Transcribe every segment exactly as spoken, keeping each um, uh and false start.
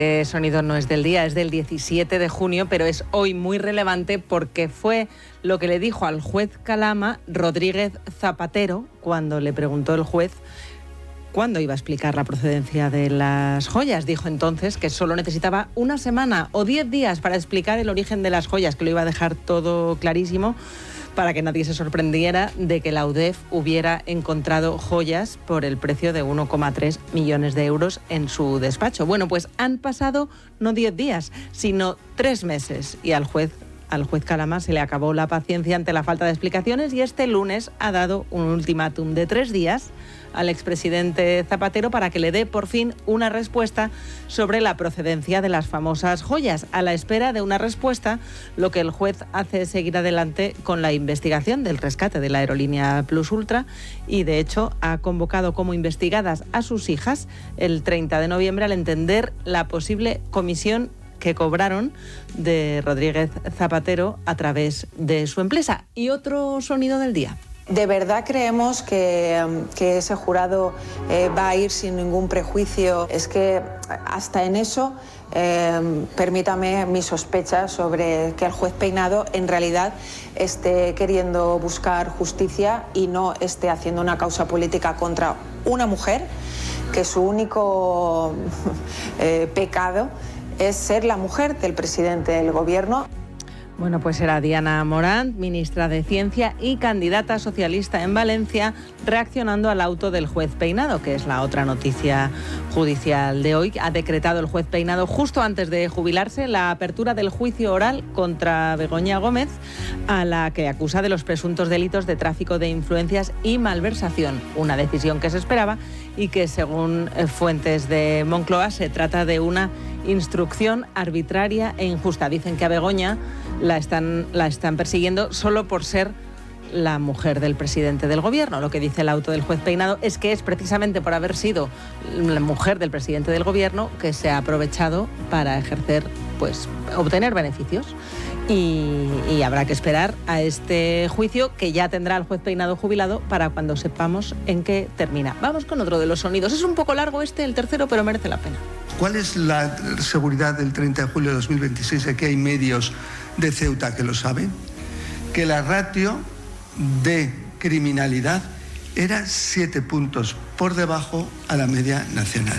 El sonido no es del día, es del diecisiete de junio, pero es hoy muy relevante porque fue lo que le dijo al juez Calama Rodríguez Zapatero cuando le preguntó el juez cuándo iba a explicar la procedencia de las joyas. Dijo entonces que solo necesitaba una semana o diez días para explicar el origen de las joyas, que lo iba a dejar todo clarísimo, para que nadie se sorprendiera de que la U D E F hubiera encontrado joyas por el precio de uno coma tres millones de euros en su despacho. Bueno, pues han pasado no diez días, sino tres meses y al juez Al juez Calama se le acabó la paciencia ante la falta de explicaciones y este lunes ha dado un ultimátum de tres días al expresidente Zapatero para que le dé por fin una respuesta sobre la procedencia de las famosas joyas. A la espera de una respuesta, lo que el juez hace es seguir adelante con la investigación del rescate de la aerolínea Plus Ultra y, de hecho, ha convocado como investigadas a sus hijas el treinta de noviembre al entender la posible comisión que cobraron de Rodríguez Zapatero a través de su empresa. Y otro sonido del día. ¿De verdad creemos que, que ese jurado eh, va a ir sin ningún prejuicio? Es que hasta en eso, eh, permítame mi sospecha sobre que el juez Peinado en realidad esté queriendo buscar justicia y no esté haciendo una causa política contra una mujer que su único eh, pecado es ser la mujer del presidente del gobierno. Bueno, pues era Diana Morant, ministra de Ciencia y candidata socialista en Valencia, reaccionando al auto del juez Peinado, que es la otra noticia judicial de hoy. Ha decretado el juez Peinado, justo antes de jubilarse, la apertura del juicio oral contra Begoña Gómez, a la que acusa de los presuntos delitos de tráfico de influencias y malversación. Una decisión que se esperaba y que, según fuentes de Moncloa, se trata de una instrucción arbitraria e injusta. Dicen que a Begoña la están, la están persiguiendo solo por ser la mujer del presidente del gobierno. Lo que dice el auto del juez Peinado es que es precisamente por haber sido la mujer del presidente del gobierno que se ha aprovechado para ejercer, pues, obtener beneficios. Y, y habrá que esperar a este juicio que ya tendrá el juez Peinado jubilado para cuando sepamos en qué termina. Vamos con otro de los sonidos. Es un poco largo este, el tercero, pero merece la pena. ¿Cuál es la seguridad del treinta de julio de dos mil veintiséis? Aquí hay medios de Ceuta que lo saben. Que la ratio de criminalidad era siete puntos por debajo a la media nacional.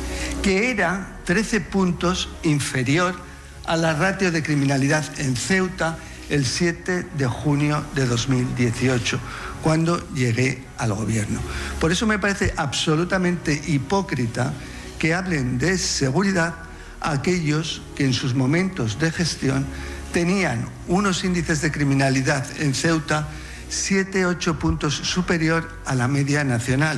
Que era trece puntos inferior a la ratio de criminalidad en Ceuta el siete de junio de dos mil dieciocho, cuando llegué al gobierno. Por eso me parece absolutamente hipócrita que hablen de seguridad a aquellos que en sus momentos de gestión tenían unos índices de criminalidad en Ceuta siete, ocho puntos superior a la media nacional.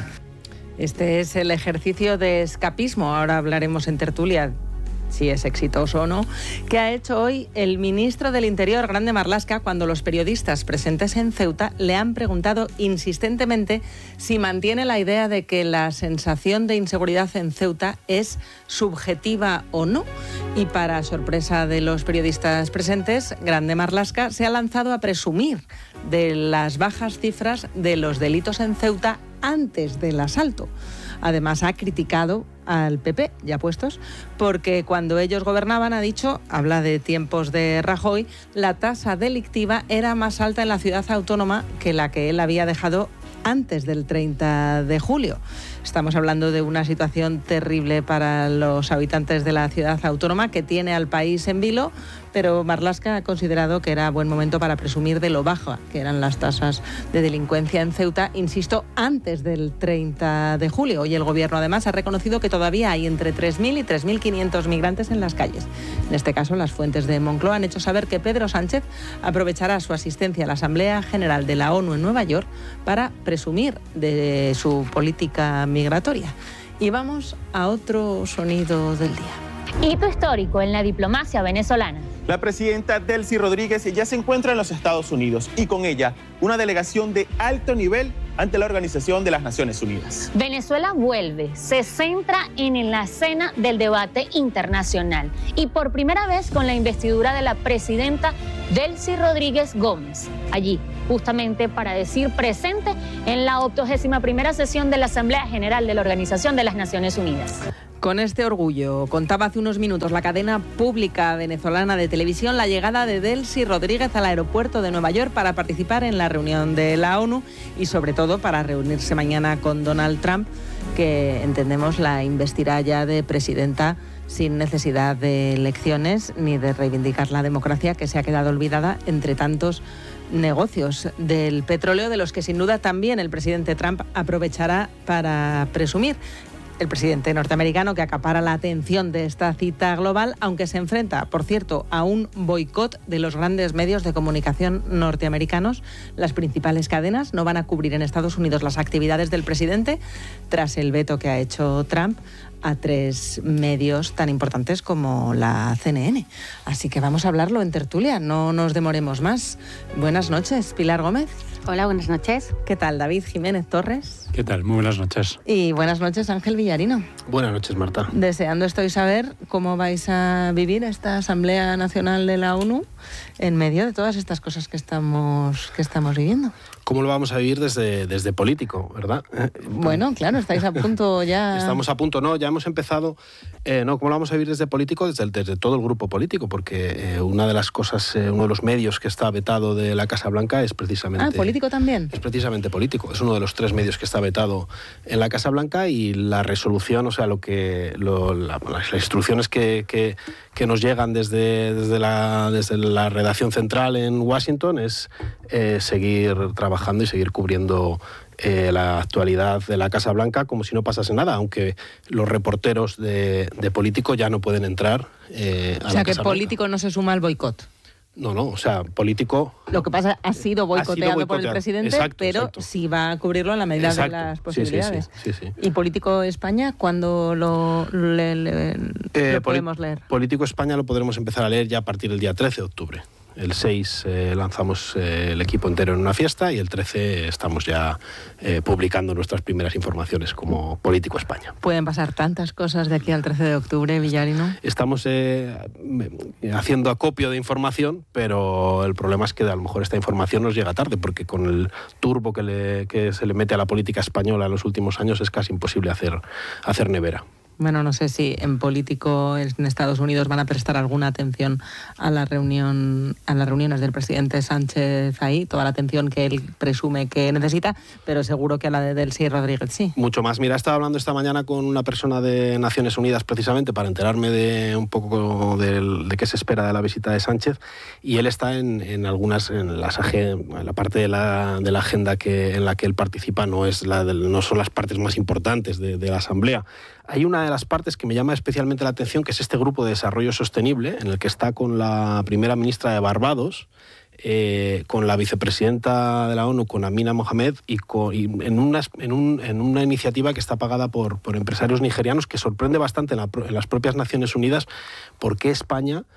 Este es el ejercicio de escapismo, ahora hablaremos en tertulia si es exitoso o no, que ha hecho hoy el ministro del Interior, Grande Marlaska, cuando los periodistas presentes en Ceuta le han preguntado insistentemente si mantiene la idea de que la sensación de inseguridad en Ceuta es subjetiva o no. Y para sorpresa de los periodistas presentes, Grande Marlaska se ha lanzado a presumir de las bajas cifras de los delitos en Ceuta antes del asalto. Además, ha criticado al P P, ya puestos, porque cuando ellos gobernaban, ha dicho, habla de tiempos de Rajoy, la tasa delictiva era más alta en la ciudad autónoma que la que él había dejado antes del treinta de julio. Estamos hablando de una situación terrible para los habitantes de la ciudad autónoma, que tiene al país en vilo, pero Marlaska ha considerado que era buen momento para presumir de lo baja que eran las tasas de delincuencia en Ceuta, insisto, antes del treinta de julio. Hoy el gobierno además ha reconocido que todavía hay entre tres mil y tres mil quinientos migrantes en las calles. En este caso, las fuentes de Moncloa han hecho saber que Pedro Sánchez aprovechará su asistencia a la Asamblea General de la ONU en Nueva York para presumir de su política migratoria. Y vamos a otro sonido del día. Hito histórico en la diplomacia venezolana. La presidenta Delcy Rodríguez ya se encuentra en los Estados Unidos y con ella una delegación de alto nivel ante la Organización de las Naciones Unidas. Venezuela vuelve, se centra en la escena del debate internacional y por primera vez con la investidura de la presidenta Delcy Rodríguez Gómez, allí justamente para decir presente en la octogésima primera sesión de la Asamblea General de la Organización de las Naciones Unidas. Con este orgullo contaba hace unos minutos la cadena pública venezolana de televisión la llegada de Delcy Rodríguez al aeropuerto de Nueva York para participar en la reunión de la ONU y sobre todo para reunirse mañana con Donald Trump, que entendemos la investirá ya de presidenta sin necesidad de elecciones ni de reivindicar la democracia que se ha quedado olvidada entre tantos negocios del petróleo, de los que sin duda también el presidente Trump aprovechará para presumir. El presidente norteamericano que acapara la atención de esta cita global, aunque se enfrenta, por cierto, a un boicot de los grandes medios de comunicación norteamericanos. Las principales cadenas no van a cubrir en Estados Unidos las actividades del presidente tras el veto que ha hecho Trump a tres medios tan importantes como la C N N. Así que vamos a hablarlo en tertulia, no nos demoremos más. Buenas noches, Pilar Gómez. Hola, buenas noches. ¿Qué tal, David Jiménez Torres? ¿Qué tal? Muy buenas noches. Y buenas noches, Ángel Villarino. Buenas noches, Marta. Deseando estoy saber cómo vais a vivir esta Asamblea Nacional de la ONU en medio de todas estas cosas que estamos, que estamos viviendo. ¿Cómo lo vamos a vivir desde, desde político, verdad? Bueno, claro, estáis a punto ya... Estamos a punto, no, ya hemos empezado... Eh, no, ¿cómo lo vamos a vivir desde político? Desde, el, desde todo el grupo político, porque eh, una de las cosas, eh, uno de los medios que está vetado de la Casa Blanca es precisamente... Ah, ¿político también? Es precisamente político, es uno de los tres medios que está vetado en la Casa Blanca y la resolución, o sea, lo que lo, la, las instrucciones que, que, que nos llegan desde, desde, la, desde la redacción central en Washington es eh, seguir trabajando y seguir cubriendo eh, la actualidad de la Casa Blanca como si no pasase nada, aunque los reporteros de, de político ya no pueden entrar eh, a la Casa Blanca. O sea, que político no se suma al boicot. No, no, o sea, político... Lo que pasa ha sido boicoteado, ha sido boicoteado por el presidente, exacto, pero exacto. sí va a cubrirlo en la medida exacto. de las posibilidades. Sí, sí, sí, sí, sí. ¿Y Político España cuándo lo, le, le, eh, lo podemos leer? Político España lo podremos empezar a leer ya a partir del día trece de octubre. El seis eh, lanzamos eh, el equipo entero en una fiesta y el trece estamos ya eh, publicando nuestras primeras informaciones como Político España. Pueden pasar tantas cosas de aquí al trece de octubre, Villarino. Estamos eh, haciendo acopio de información, pero el problema es que a lo mejor esta información nos llega tarde, porque con el turbo que, le, que se le mete a la política española en los últimos años es casi imposible hacer, hacer nevera. Bueno, no sé si en Político en Estados Unidos van a prestar alguna atención a la reunión, a las reuniones del presidente Sánchez ahí, toda la atención que él presume que necesita, pero seguro que a la de Delcy Rodríguez sí. Mucho más. Mira, estaba hablando esta mañana con una persona de Naciones Unidas precisamente para enterarme de un poco de, de qué se espera de la visita de Sánchez, y él está en, en algunas, en, las, en la parte de la, de la agenda que, en la que él participa, no, es la de, no son las partes más importantes de, de la Asamblea. Hay una de las partes que me llama especialmente la atención, que es este grupo de desarrollo sostenible, en el que está con la primera ministra de Barbados, eh, con la vicepresidenta de la ONU, con Amina Mohamed, y, con, y en, una, en, un, en una iniciativa que está pagada por, por empresarios nigerianos, que sorprende bastante en, la, en las propias Naciones Unidas, porque España...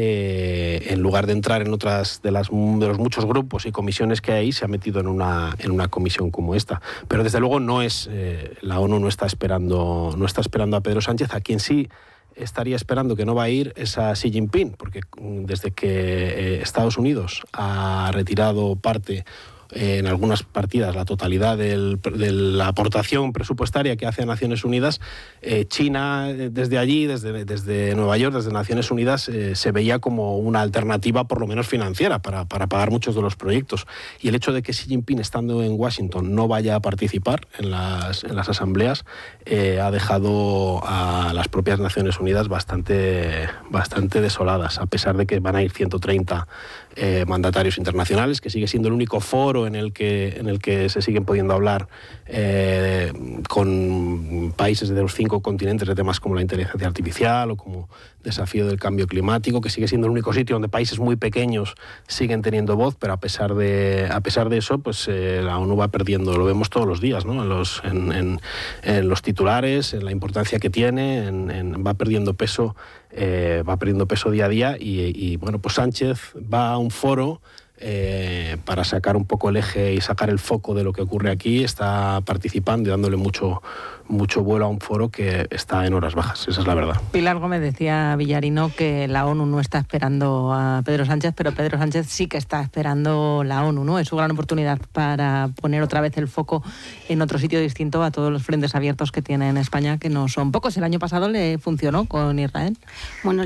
Eh, en lugar de entrar en otras de, las, de los muchos grupos y comisiones que hay, se ha metido en una, en una comisión como esta. Pero desde luego no es, eh, la ONU no está esperando, no está esperando a Pedro Sánchez. A quien sí estaría esperando que no va a ir es a Xi Jinping, porque desde que eh, Estados Unidos ha retirado parte, en algunas partidas, la totalidad del, de la aportación presupuestaria que hace a Naciones Unidas, eh, China desde allí, desde, desde Nueva York, desde Naciones Unidas, eh, se veía como una alternativa, por lo menos financiera, para, para pagar muchos de los proyectos. Y el hecho de que Xi Jinping, estando en Washington, no vaya a participar en las, en las asambleas, eh, ha dejado a las propias Naciones Unidas bastante, bastante desoladas, a pesar de que van a ir ciento treinta eh, mandatarios internacionales, que sigue siendo el único foro en el que, en el que se siguen pudiendo hablar eh, con países de los cinco continentes de temas como la inteligencia artificial o como desafío del cambio climático, que sigue siendo el único sitio donde países muy pequeños siguen teniendo voz, pero a pesar de, a pesar de eso, pues eh, la ONU va perdiendo, lo vemos todos los días, ¿no? En los, en, en, en los titulares, en la importancia que tiene, en, en, va perdiendo peso, eh, va perdiendo peso día a día y, y bueno, pues Sánchez va a un foro eh, para sacar un poco el eje y sacar el foco de lo que ocurre aquí, está participando y dándole mucho, mucho vuelo a un foro que está en horas bajas, esa es la verdad. Pilar Gómez decía Villarino que la ONU no está esperando a Pedro Sánchez, pero Pedro Sánchez sí que está esperando la ONU, ¿no? Es su gran oportunidad para poner otra vez el foco en otro sitio distinto a todos los frentes abiertos que tiene en España, que no son pocos. El año pasado le funcionó con Israel. Bueno,